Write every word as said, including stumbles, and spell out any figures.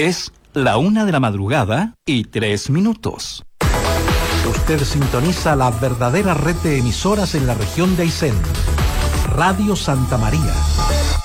Es la una de la madrugada y tres minutos. Usted sintoniza la verdadera red de emisoras en la región de Aysén. Radio Santa María.